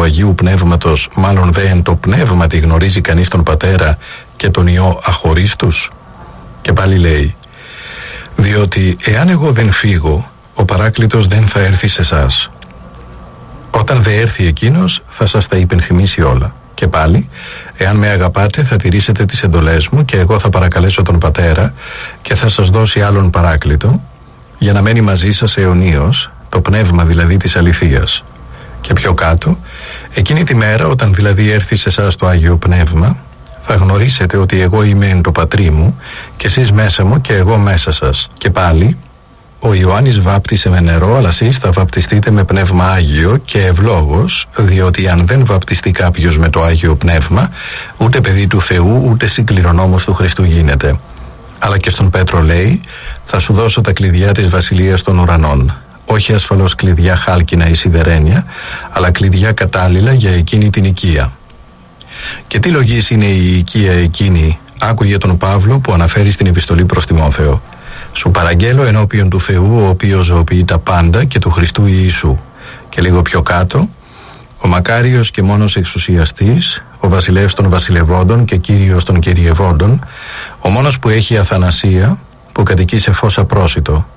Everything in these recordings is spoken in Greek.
Αγίου Πνεύματος, μάλλον δε εν το πνεύματι γνωρίζει κανείς τον Πατέρα και τον Υιό αχωρίστους. Και πάλι λέει: διότι εάν εγώ δεν φύγω, ο Παράκλητος δεν θα έρθει σε εσάς. Όταν δε έρθει εκείνος, θα σας τα υπενθυμίσει όλα. Και πάλι, εάν με αγαπάτε, θα τηρήσετε τις εντολές μου και εγώ θα παρακαλέσω τον Πατέρα και θα σας δώσει άλλον Παράκλητο, για να μένει μαζί σας αιωνίως, το πνεύμα δηλαδή της αληθείας. Και πιο κάτω, εκείνη τη μέρα, όταν δηλαδή έρθει σε εσάς το Άγιο Πνεύμα, θα γνωρίσετε ότι εγώ είμαι εν το Πατρί μου και εσείς μέσα μου και εγώ μέσα σας. Και πάλι, ο Ιωάννης βάπτισε με νερό, αλλά εσείς θα βαπτιστείτε με Πνεύμα Άγιο και ευλόγος, διότι αν δεν βαπτιστεί κάποιος με το Άγιο Πνεύμα, ούτε παιδί του Θεού, ούτε συγκληρονόμος του Χριστού γίνεται. Αλλά και στον Πέτρο λέει: θα σου δώσω τα κλειδιά της Βασιλείας των Ουρανών. Όχι ασφαλώς κλειδιά χάλκινα ή σιδερένια, αλλά κλειδιά κατάλληλα για εκείνη την οικία. Και τι λογής είναι η οικία εκείνη, άκουγε τον Παύλο που αναφέρει στην επιστολή προς Τιμόθεο: σου παραγγέλω ενώπιον του Θεού, ο οποίος ζωοποιεί τα πάντα, και του Χριστού Ιησού. Και λίγο πιο κάτω: ο μακάριος και μόνος εξουσιαστής, ο βασιλεύς των βασιλευόντων και κύριος των κυριευόντων, ο μόνος που έχει αθανασία, που κατοικεί σε φως απρόσιτο.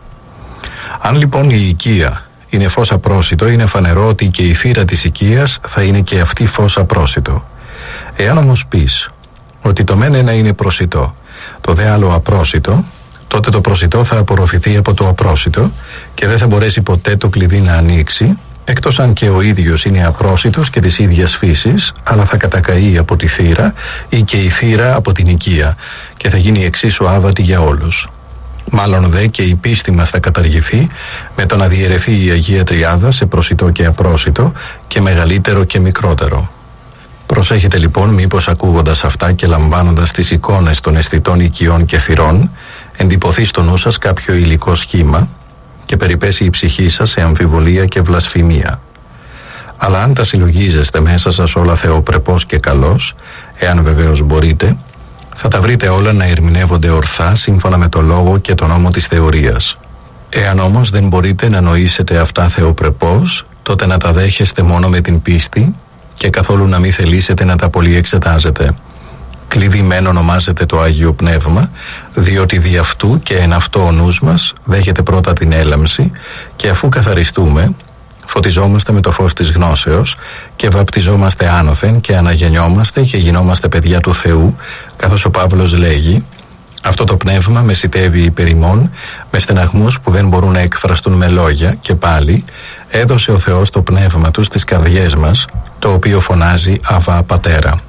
Αν λοιπόν η οικία είναι φως απρόσιτο, είναι φανερό ότι και η θύρα της οικίας θα είναι και αυτή φως απρόσιτο. Εάν όμως πεις ότι το μεν ένα είναι προσιτό, το δε άλλο απρόσιτο, τότε το προσιτό θα απορροφηθεί από το απρόσιτο και δεν θα μπορέσει ποτέ το κλειδί να ανοίξει, εκτός αν και ο ίδιος είναι απρόσιτος και της ίδιας φύσης, αλλά θα κατακαεί από τη θύρα ή και η θύρα από την οικία και θα γίνει εξίσου άβατη για όλους. Μάλλον δε και η πίστη μας θα καταργηθεί με το να διαιρεθεί η Αγία Τριάδα σε προσιτό και απρόσιτο και μεγαλύτερο και μικρότερο. Προσέχετε λοιπόν, μήπως ακούγοντας αυτά και λαμβάνοντας τις εικόνες των αισθητών οικειών και θυρών, εντυπωθεί στο νου σας κάποιο υλικό σχήμα και περιπέσει η ψυχή σας σε αμφιβολία και βλασφημία. Αλλά αν τα συλλογίζεστε μέσα σας όλα θεοπρεπώς και καλώς, εάν βεβαίως μπορείτε, θα τα βρείτε όλα να ερμηνεύονται ορθά σύμφωνα με το λόγο και τον νόμο της θεωρίας. Εάν όμως δεν μπορείτε να νοήσετε αυτά θεοπρεπώς, τότε να τα δέχεστε μόνο με την πίστη και καθόλου να μην θελήσετε να τα πολύ εξετάζετε. Κλειδί μεν ονομάζεται το Άγιο Πνεύμα, διότι δι' αυτού και εν αυτό ο νους μας δέχεται πρώτα την έλαμψη και αφού καθαριστούμε, φωτιζόμαστε με το φως της γνώσεως και βαπτιζόμαστε άνωθεν και αναγεννιόμαστε και γινόμαστε παιδιά του Θεού, καθώς ο Παύλος λέγει: αυτό το πνεύμα μεσιτεύει υπέρ ημών με στεναγμούς που δεν μπορούν να εκφραστούν με λόγια, και πάλι έδωσε ο Θεός το πνεύμα του στις καρδιές μας, το οποίο φωνάζει Αββά Πατέρα.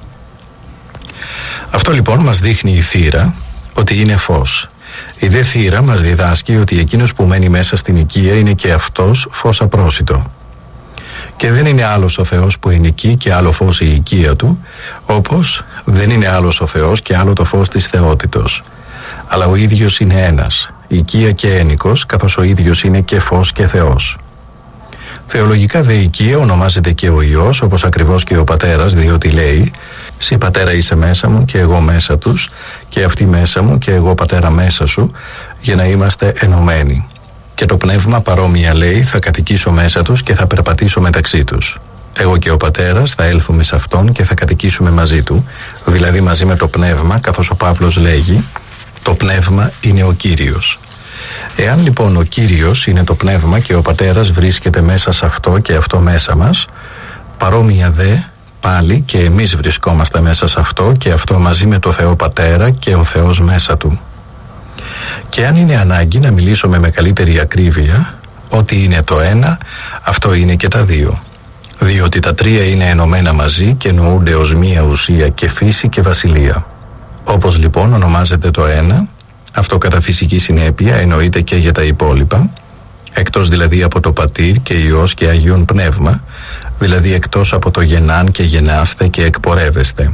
Αυτό λοιπόν μας δείχνει η θύρα ότι είναι φως. Η δε θύρα μας διδάσκει ότι εκείνος που μένει μέσα στην οικία είναι και αυτός φως απρόσιτο. Και δεν είναι άλλος ο Θεός που είναι εκεί και άλλο φως η οικία του, όπως δεν είναι άλλος ο Θεός και άλλο το φως της θεότητος. Αλλά ο ίδιος είναι ένας, οικία και ένικος, καθώς ο ίδιος είναι και φως και Θεός. Θεολογικά δε οικία ονομάζεται και ο Υιός, όπως ακριβώς και ο Πατέρας, διότι λέει: «Συ Πατέρα είσαι μέσα μου και εγώ μέσα τους, και αυτοί μέσα μου και εγώ Πατέρα μέσα σου, για να είμαστε ενωμένοι». Και το Πνεύμα παρόμοια λέει: «Θα κατοικήσω μέσα τους και θα περπατήσω μεταξύ τους. Εγώ και ο Πατέρας θα έλθουμε σε Αυτόν και θα κατοικήσουμε μαζί Του», δηλαδή μαζί με το Πνεύμα, καθώς ο Παύλος λέγει: «Το Πνεύμα είναι ο Κύριος». Εάν λοιπόν ο Κύριος είναι το Πνεύμα και ο Πατέρας βρίσκεται μέσα σε αυτό και αυτό μέσα μας, παρόμοια δε πάλι και εμείς βρισκόμαστε μέσα σε αυτό και αυτό μαζί με το Θεό Πατέρα και ο Θεός μέσα Του. Και αν είναι ανάγκη να μιλήσω με καλύτερη ακρίβεια, ότι είναι το ένα, αυτό είναι και τα δύο. Διότι τα τρία είναι ενωμένα μαζί και εννοούνται ως μία ουσία και φύση και βασιλεία. Όπως λοιπόν ονομάζεται το ένα, αυτό κατά φυσική συνέπεια εννοείται και για τα υπόλοιπα, εκτός δηλαδή από το Πατήρ και Υιός και Αγίον Πνεύμα, δηλαδή εκτός από το γεννάν και γεννάστε και εκπορεύεστε.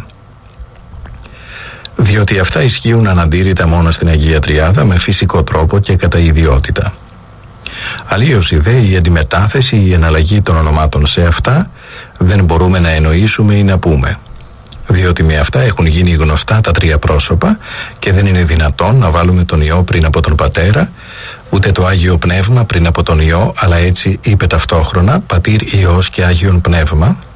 Διότι αυτά ισχύουν αναντήρητα μόνο στην Αγία Τριάδα με φυσικό τρόπο και κατά ιδιότητα. Αλλίως η δε η αντιμετάθεση ή η εναλλαγή των ονομάτων σε αυτά δεν μπορούμε να εννοήσουμε ή να πούμε. Διότι με αυτά έχουν γίνει γνωστά τα τρία πρόσωπα και δεν είναι δυνατόν να βάλουμε τον Υιό πριν από τον Πατέρα, ούτε το Άγιο Πνεύμα πριν από τον Υιό, αλλά έτσι είπε ταυτόχρονα Πατήρ, Υιός και Άγιον Πνεύμα,